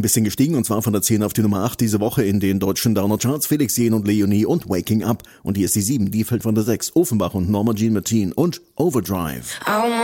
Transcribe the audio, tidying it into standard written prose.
bisschen gestiegen, und zwar von der 10 auf die Nummer 8 diese Woche in den deutschen Downer-Charts. Felix Jähn und Leonie und Waking Up. Und hier ist die 7, die fällt von der 6. Offenbach und Norma Jean Martin und Overdrive.